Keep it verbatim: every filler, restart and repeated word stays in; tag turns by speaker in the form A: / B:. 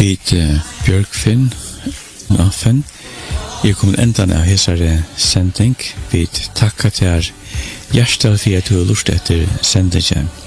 A: vid uh, Björkfinn Affen. Jeg kommer enda av hesare sending. Vi takkar til her hjertel for at du har lurt etter sendingen.